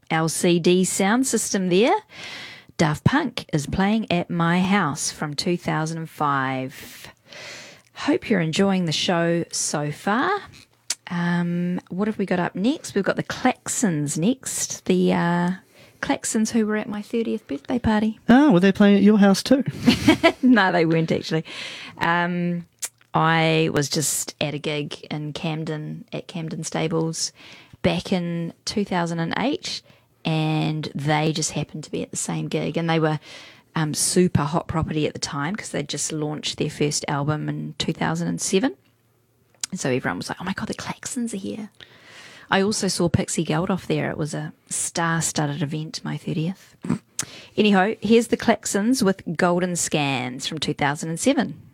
LCD sound system there. Daft Punk is playing at my house from 2005. Hope you're enjoying the show so far. What have we got up next? We've got the Klaxons next. The Klaxons who were at my 30th birthday party. Oh, were they playing at your house too? No, they weren't actually. I was just at a gig in Camden, at Camden Stables, back in 2008, and they just happened to be at the same gig, and they were super hot property at the time because they'd just launched their first album in 2007. And so everyone was like, oh my God, the Klaxons are here. I also saw Pixie Geldof there. It was a star-studded event, my 30th. Anyhow, here's the Klaxons with Golden Scans from 2007.